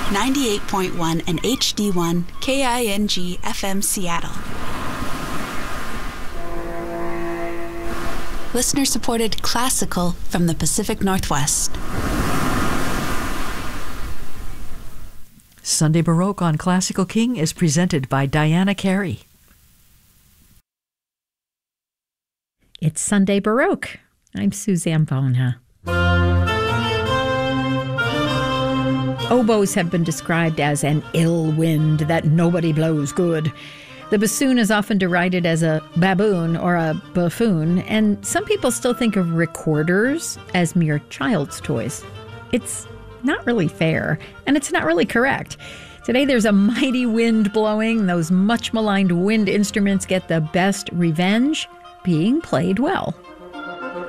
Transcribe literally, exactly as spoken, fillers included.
ninety-eight point one and H D one K I N G F M Seattle. Listener-supported classical from the Pacific Northwest. Sunday Baroque on Classical King is presented by Diana Carey. It's Sunday Baroque. I'm Suzanne Bona. Oboes have been described as an ill wind that nobody blows good. The bassoon is often derided as a baboon or a buffoon, and some people still think of recorders as mere child's toys. It's not really fair, and it's not really correct. Today there's a mighty wind blowing. Those much maligned wind instruments get the best revenge, being played well.